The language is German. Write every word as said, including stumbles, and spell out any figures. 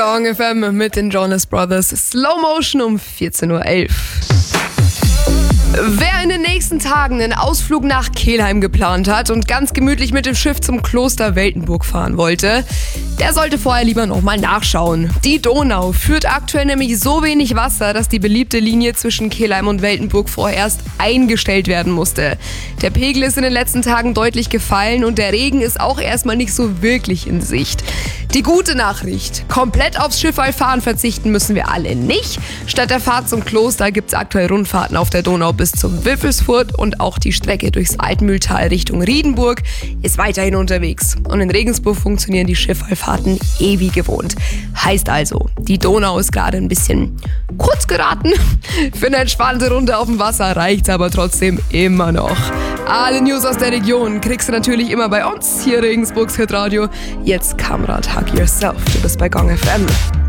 Gong F M mit den Jonas Brothers. Slow Motion um vierzehn Uhr elf. Wer in den nächsten Tagen einen Ausflug nach Kelheim geplant hat und ganz gemütlich mit dem Schiff zum Kloster Weltenburg fahren wollte, der sollte vorher lieber nochmal nachschauen. Die Donau führt aktuell nämlich so wenig Wasser, dass die beliebte Linie zwischen Kelheim und Weltenburg vorerst eingestellt werden musste. Der Pegel ist in den letzten Tagen deutlich gefallen und der Regen ist auch erstmal nicht so wirklich in Sicht. Die gute Nachricht: komplett aufs Schifffahren verzichten müssen wir alle nicht. Statt der Fahrt zum Kloster gibt es aktuell Rundfahrten auf der Donau bis zum Wiffelsfurt und auch die Strecke durchs Altmühltal Richtung Riedenburg ist weiterhin unterwegs. Und in Regensburg funktionieren die Schifffahrten eh wie gewohnt. Heißt also, die Donau ist gerade ein bisschen kurz geraten. Für eine entspannte Runde auf dem Wasser reicht's aber trotzdem immer noch. Alle News aus der Region kriegst du natürlich immer bei uns hier Regensburgs Hitradio. Jetzt Kamrat, hug yourself. Du bist bei Gong F M.